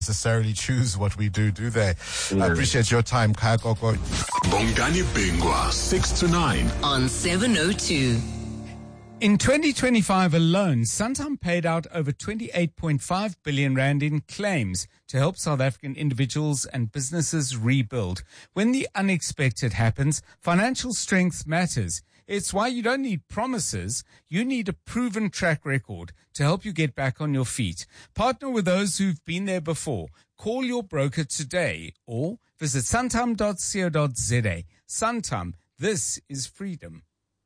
necessarily choose what we do they? I appreciate your time, Kaya Koko. Bongani Bingwa, 6 to 9 on 702. In 2025 alone, Santam paid out over 28.5 billion rand in claims to help South African individuals and businesses rebuild. When the unexpected happens, financial strength matters. It's why you don't need promises. You need a proven track record to help you get back on your feet. Partner with those who've been there before. Call your broker today or visit santam.co.za. Santam, this is freedom.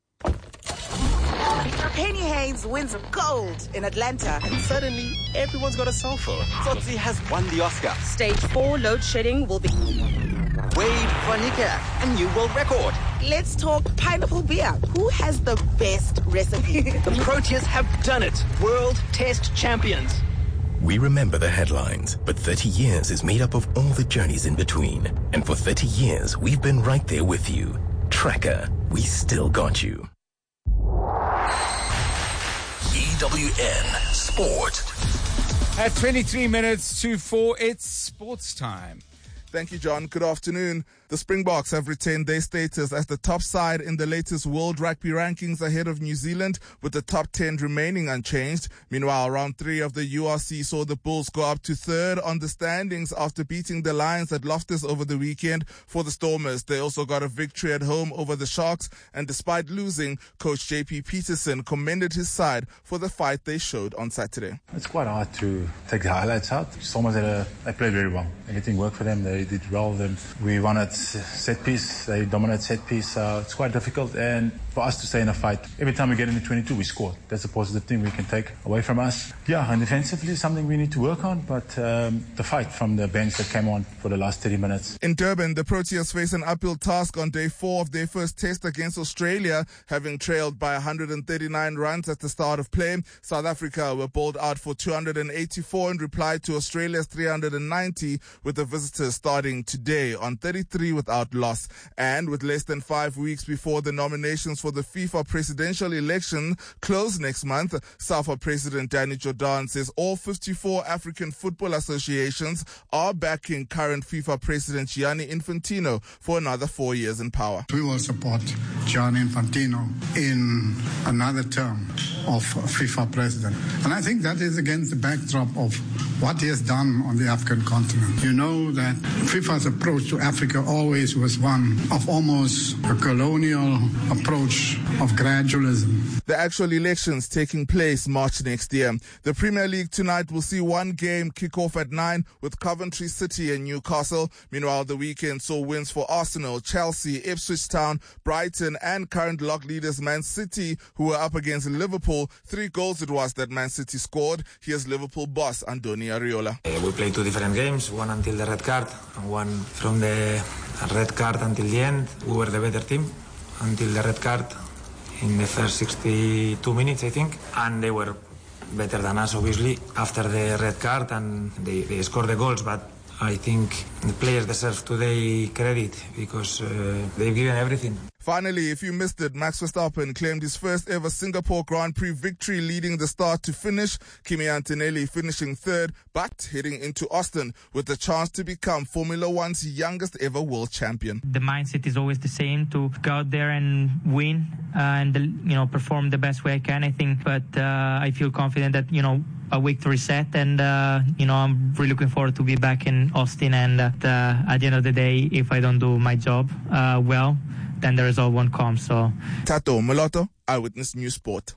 Penny Haynes wins gold in Atlanta. And suddenly, everyone's got a cell phone. Tsotsi has won the Oscar. Stage 4 load shedding will be... Wade Vanika, a new world record. Let's talk pineapple beer. Who has the best recipe? The Proteas have done it. World Test Champions. We remember the headlines, but 30 years is made up of all the journeys in between. And for 30 years, we've been right there with you. Tracker, we still got you. EWN Sport. At 23 minutes to 4, it's sports time. Thank you, John. Good afternoon. The Springboks have retained their status as the top side in the latest World Rugby rankings ahead of New Zealand, with the top 10 remaining unchanged. Meanwhile, round 3 of the URC saw the Bulls go up to third on the standings after beating the Lions at Loftus over the weekend. For the Stormers, they also got a victory at home over the Sharks, and despite losing, coach JP Peterson commended his side for the fight they showed on Saturday. It's quite hard to take the highlights out. Stormers they played very well. Everything worked for them. They did well. We won at set piece. They dominate set piece. It's quite difficult, and for us to stay in a fight, every time we get into 22, we score. That's a positive thing we can take away from us. Yeah, and defensively, something we need to work on, but the fight from the bench that came on for the last 30 minutes. In Durban, the Proteas face an uphill task on day 4 of their first test against Australia, having trailed by 139 runs at the start of play. South Africa were bowled out for 284 in reply to Australia's 390, with the visitors starting today on 33 without loss. And with less than 5 weeks before the nominations for the FIFA presidential election close next month, SAFA President Danny Jordan says all 54 African football associations are backing current FIFA President Gianni Infantino for another 4 years in power. We will support Gianni Infantino in another term of FIFA president. And I think that is against the backdrop of what he has done on the African continent. You know that FIFA's approach to Africa always was one of almost a colonial approach of gradualism. The actual elections taking place March next year. The Premier League tonight will see one game kick off at 9 with Coventry City and Newcastle. Meanwhile, the weekend saw wins for Arsenal, Chelsea, Ipswich Town, Brighton and current lock leaders Man City, who were up against Liverpool. 3 goals it was that Man City scored. Here's Liverpool boss Andoni Ariola. We played 2 different games, one until the red card and one from the red card until the end. We were the better team until the red card in the first 62 minutes, I think. And they were better than us, obviously, after the red card, and they scored the goals. But I think the players deserve today credit because they've given everything. Finally, if you missed it, Max Verstappen claimed his first ever Singapore Grand Prix victory, leading the start to finish. Kimi Antonelli finishing third, but heading into Austin with the chance to become Formula One's youngest ever world champion. The mindset is always the same, to go out there and win and perform the best way I can, I think. But I feel confident that a week to reset, and I'm really looking forward to be back in Austin. And at the end of the day, if I don't do my job well, then the result won't come. So, Tato Moloto, Eyewitness News Sport.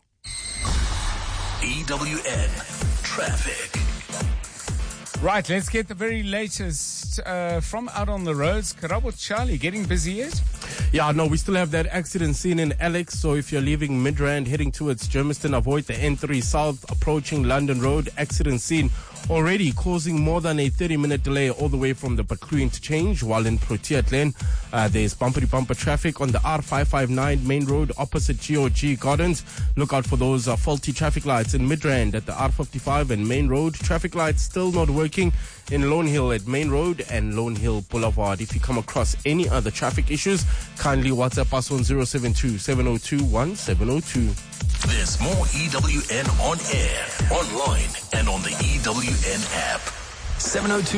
EWN Traffic. Right, let's get the very latest from out on the roads. Karabo Charlie, getting busy yet? Yeah, no, we still have that accident scene in Alex. So if you're leaving Midrand heading towards Germiston, avoid the N3 South approaching London Road. Accident scene already causing more than a 30-minute delay all the way from the Bakru interchange, while in Protea Lane, there's bumper-to-bumper traffic on the R559 main road opposite GOG Gardens. Look out for those faulty traffic lights in Midrand at the R55 and main road. Traffic lights still not working in Lone Hill at Main Road and Lone Hill Boulevard. If you come across any other traffic issues, kindly WhatsApp us on 072-702-1702. There's more EWN on air, online, and on the EWN app. 702